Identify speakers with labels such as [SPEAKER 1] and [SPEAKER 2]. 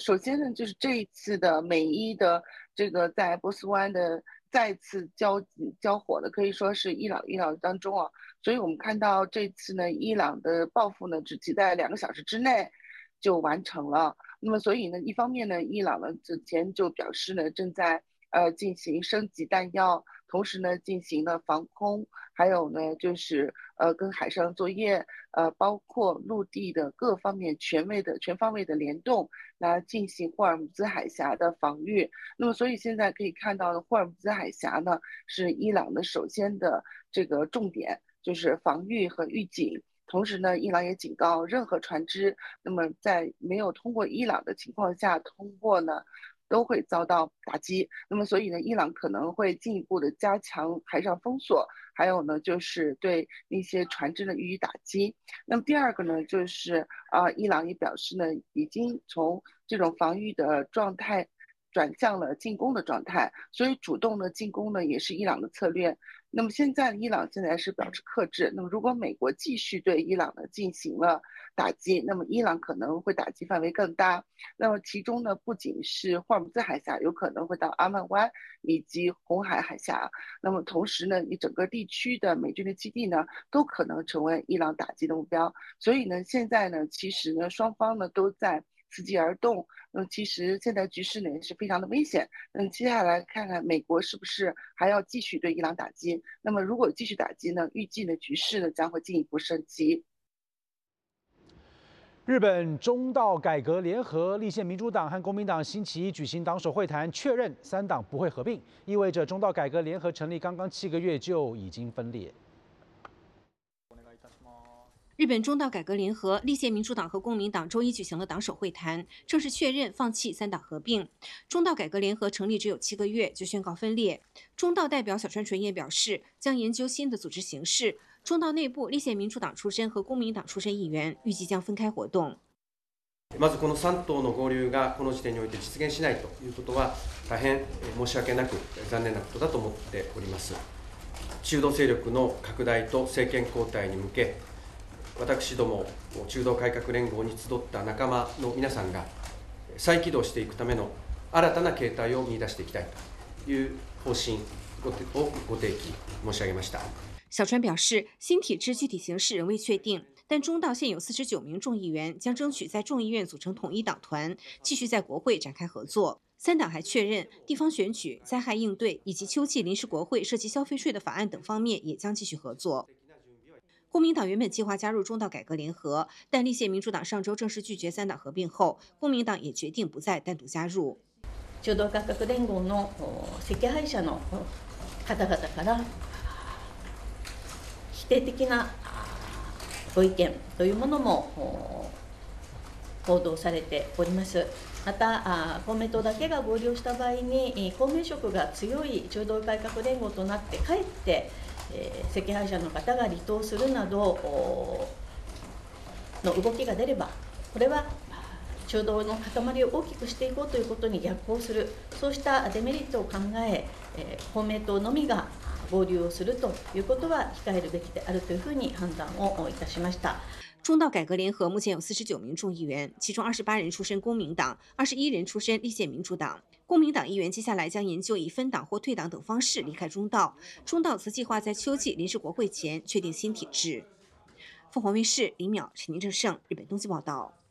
[SPEAKER 1] 首先呢，就是这一次的美伊的这个在波斯湾的再次交火的，可以说是伊朗当中啊，所以我们看到这次呢，伊朗的报复呢，只期在2个小时之内就完成了。那么，所以呢，一方面呢，伊朗呢之前就表示呢，正在进行升级弹药，同时呢，进行了防空，还有呢，就是跟海上作业，包括陆地的各方面全方位的联动，来进行霍尔木兹海峡的防御。那么，所以现在可以看到呢，霍尔木兹海峡呢是伊朗的首先的这个重点，就是防御和预警。同时呢，伊朗也警告任何船只，那么在没有通过伊朗的情况下通过呢，都会遭到打击。那么，所以呢，伊朗可能会进一步的加强海上封锁，还有呢，就是对那些船只呢予以打击。那么第二个呢，就是伊朗也表示呢，已经从这种防御的状态转向了进攻的状态，所以主动的进攻呢也是伊朗的策略。那么现在伊朗现在是表示克制，那么如果美国继续对伊朗呢进行了打击，那么伊朗可能会打击范围更大。那么其中呢，不仅是霍尔木兹海峡，有可能会到阿曼湾以及红海海峡。那么同时呢，你整个地区的美军的基地呢，都可能成为伊朗打击的目标。所以呢，现在呢，其实呢，双方呢都在伺机而动。其实现在局势呢也是非常的危险。接下来看看美国是不是还要继续对伊朗打击。那么如果继续打击呢，预计呢局势呢将会进一步升级。
[SPEAKER 2] 日本中道改革联合立宪民主党和公民党星期一举行党首会谈，确认三党不会合并，意味着中道改革联合成立刚刚7个月就已经分裂。
[SPEAKER 3] 日本中道改革联合、立宪民主党和公民党周一举行了党首会谈，正式确认放弃三党合并。中道改革联合成立只有7个月就宣告分裂。中道代表小川纯也表示，将研究新的组织形式。中道内部立宪民主党出身和公民党出身议员预计将分开活动。
[SPEAKER 4] まずこの3党の合流がこの時点において実現しないということは大変申し訳なく残念なことだと思っております。中道勢力の拡大と政権交代に向け、私ども中道改革連合に集った仲間の皆さんが再起動していくための新たな形態を見出していきたいという方針をご提起申し上げました。
[SPEAKER 3] 小川表示，新体制具体形式仍未确定，但中道现有49名众议员将争取在众议院组成统一党团，继续在国会展开合作。三党还确认，地方选举、灾害应对以及秋季临时国会涉及消费税的法案等方面也将继续合作。公民党原本计划加入中道改革联合，但立宪民主党上周正式拒绝三党合并后，公民党也决定不再单独加入。
[SPEAKER 5] 中道改革連合の赤配者の方々から否定的なご意見というものも報道されております。また公明党だけが合流した場合に公明色が強い中道改革連合となってかえって赤配者の方が離党するなどの動きが出れば、これは中道の塊を大きくしていこうということに逆行する、そうしたデメリットを考え、公明党のみが合流をするということは控えるべきであるというふうに判断をいたしました。
[SPEAKER 3] 中道改革联合目前有49名众议员，其中28人出身公民党，21人出身立宪民主党。公民党议员接下来将研究以分党或退党等方式离开中道。中道则计划在秋季临时国会前确定新体制。凤凰卫视李淼、陈宁正盛，日本东京报道。